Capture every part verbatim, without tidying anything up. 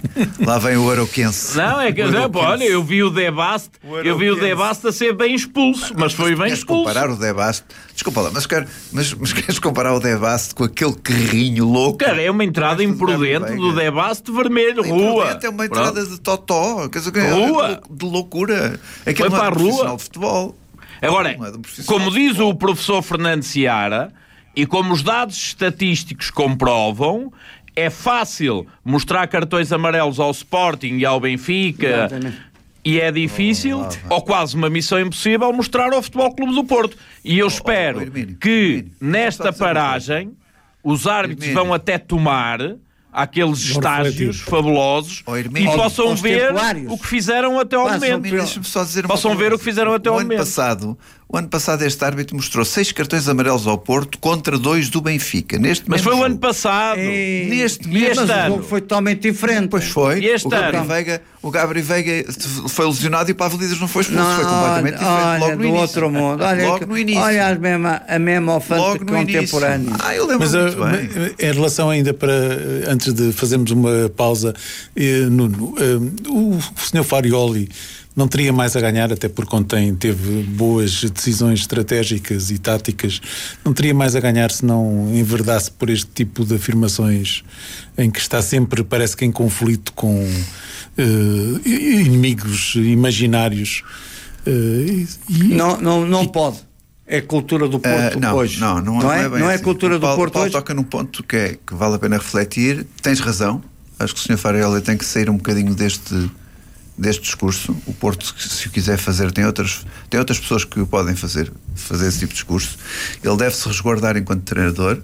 Lá vem o Arauquense. Não, é que, não, pô, olha, eu vi o De Bast, eu vi o De Bast a ser bem expulso, mas foi bem Queres expulso. comparar o De Bast? Desculpa lá, mas, quero, mas, mas queres comparar o De Bast com aquele carrinho louco? Cara, é uma entrada imprudente do De Bast vermelho, rua. É uma entrada Pronto. de totó, quer dizer, Rua. de loucura. Aquilo Foi não é para a profissional rua. de futebol. Agora, Não é de um profissional como de diz futebol. o professor Fernando Seara, e como os dados estatísticos comprovam, é fácil mostrar cartões amarelos ao Sporting e ao Benfica. Exatamente. E é difícil, Oh, ou quase uma missão impossível, mostrar ao Futebol Clube do Porto. E eu espero oh, Hermínio, que Hermínio, nesta só dizer uma paragem os árbitros Hermínio. vão até tomar aqueles Vão estágios refletir. fabulosos Oh, e Hermínio. possam Aos ver temporários. o que fizeram até ao Passam momento. pelo- Deixa-me só dizer uma Possam coisa. ver o que fizeram até ao o ano momento. passado, o ano passado este árbitro mostrou seis cartões amarelos ao Porto contra dois do Benfica. Neste Mas mesmo foi o ano jogo. passado. E- Neste E este Mas o ano? jogo foi totalmente diferente. Pois foi. E este o Gabriel ano? Veiga, o Gabriel Veiga foi lesionado e o Pavlidis não foi expulso. Não, foi completamente diferente. olha, Logo no do início. outro mundo. Olha, Logo no início. olha a mesma, a mesma alfândega Logo no início. contemporânea. Ah, eu lembro Mas muito uh, bem. em relação ainda para, antes de fazermos uma pausa, eh, Nuno, eh, o senhor Farioli não teria mais a ganhar, até porque ontem teve boas decisões estratégicas e táticas, não teria mais a ganhar se não enverdasse por este tipo de afirmações em que está sempre, parece que em conflito com eh, inimigos imaginários. eh, e, Não, não, não pode. É cultura do Porto Ah, não, hoje. não, não, não é, é bem não é assim. cultura O do Paulo, Porto Paulo hoje. toca num ponto que, é, que vale a pena refletir. Tens razão. Acho que o senhor Farioli tem que sair um bocadinho deste, deste discurso. O Porto, se o quiser fazer, tem outras, tem outras pessoas que o podem fazer, fazer esse tipo de discurso. Ele deve se resguardar enquanto treinador,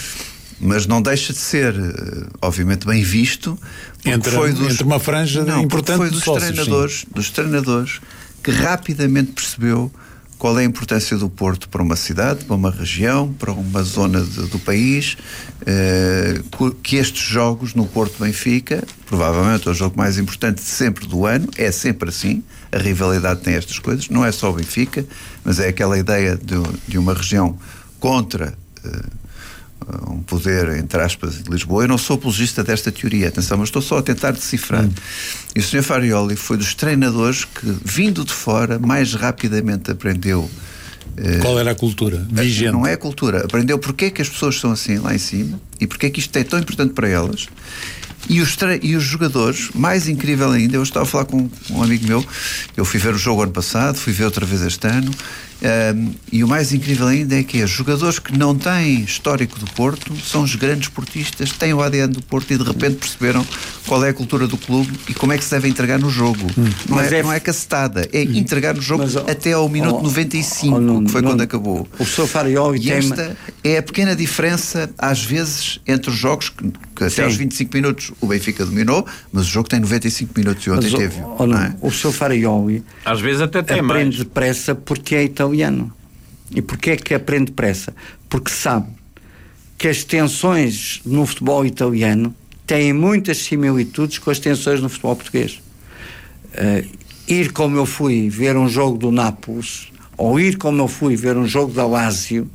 mas não deixa de ser, obviamente, bem visto. Entre, foi dos, entre uma franja não, importante foi de dos sócios, treinadores, dos treinadores que rapidamente percebeu qual é a importância do Porto para uma cidade, para uma região, para uma zona de, do país, eh, que estes jogos no Porto Benfica, provavelmente é o jogo mais importante sempre do ano, é sempre assim, a rivalidade tem estas coisas, não é só o Benfica, mas é aquela ideia de, de uma região contra eh, um poder, entre aspas, de Lisboa. Eu não sou apologista desta teoria, atenção, mas estou só a tentar decifrar. Hum. E o senhor Farioli foi dos treinadores que, vindo de fora, mais rapidamente aprendeu. Qual era a cultura vigente? Não é a cultura. Aprendeu porque é que as pessoas são assim lá em cima e porque é que isto é tão importante para elas. E os, tre- e os jogadores, mais incrível ainda, eu estava a falar com um amigo meu, eu fui ver o jogo ano passado, fui ver outra vez este ano, um, e o mais incrível ainda é que os jogadores que não têm histórico do Porto são os grandes portistas, têm o A D N do Porto e de repente perceberam qual é a cultura do clube e como é que se deve entregar no jogo. Hum. Não, é, é... não é cacetada, é entregar no jogo mas, até ao minuto oh, noventa e cinco, oh, não, que foi não, quando acabou. O seu Farioli e esta tem... é a pequena diferença, às vezes, entre os jogos que, que até aos vinte e cinco minutos o Benfica dominou, mas o jogo tem noventa e cinco minutos e ontem mas, teve. Oh, não, é? O seu Farioli às vezes até tem aprende mais. depressa porque é italiano. E porquê é que aprende depressa? Porque sabe que as tensões no futebol italiano têm muitas similitudes com as tensões no futebol português. Uh, ir como eu fui ver um jogo do Nápoles, ou ir como eu fui ver um jogo da Lazio,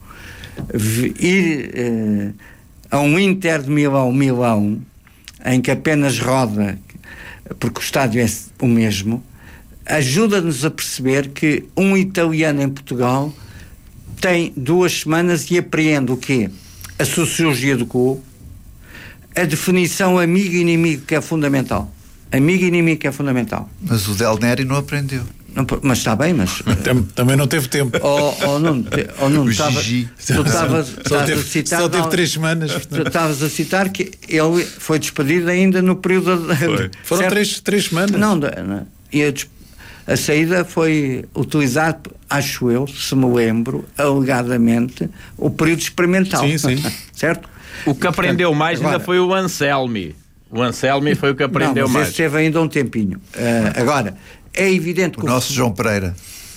ir uh, a um Inter de Milão, Milão, em que apenas roda, porque o estádio é o mesmo, ajuda-nos a perceber que um italiano em Portugal tem duas semanas e apreende o quê? A sociologia do clube, a definição amigo-inimigo, que é fundamental. Amigo-inimigo que é fundamental. Mas o Del Neri não aprendeu. Não, mas está bem, mas... Também não teve tempo. Oh, oh, não, oh, não, o tava, Gigi. Tu estavas só a teve, citar... só teve não, três semanas. Tu estavas a citar que ele foi despedido ainda no período... Foi. Foram três, três semanas. Não, não e a, a saída foi utilizar, acho eu, se me lembro, alegadamente, o período experimental. Sim, sim. Certo? O que aprendeu mais agora, ainda foi o Anselmi. O Anselmi foi o que aprendeu não, mas mais. esse teve ainda um tempinho. Uh, agora, é evidente que... O nosso João Pereira.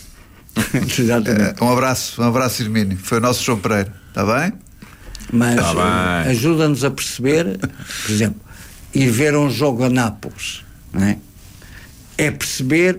uh, um abraço, um abraço, Hermínio. Foi o nosso João Pereira. Está bem? Mas tá bem. Ajuda-nos a perceber, por exemplo, ir ver um jogo a Nápoles, não é? É perceber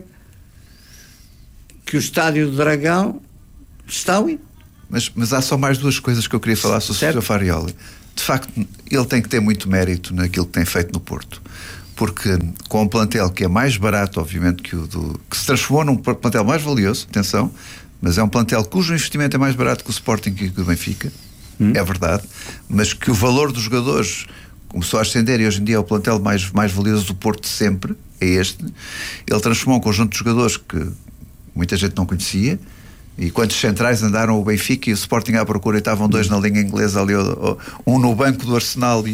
que o Estádio do Dragão está ali. Mas, mas há só mais duas coisas que eu queria falar sobre o senhor Farioli. De facto, ele tem que ter muito mérito naquilo que tem feito no Porto. porque com um plantel que é mais barato, obviamente, que o do... que se transformou num plantel mais valioso, atenção, mas é um plantel cujo investimento é mais barato que o Sporting e que o Benfica, hum. é verdade, mas que o valor dos jogadores começou a ascender e hoje em dia é o plantel mais, mais valioso do Porto sempre, é este. Ele transformou um conjunto de jogadores que muita gente não conhecia, e quantos centrais andaram o Benfica e o Sporting à procura e estavam dois na linha inglesa ali, um no banco do Arsenal e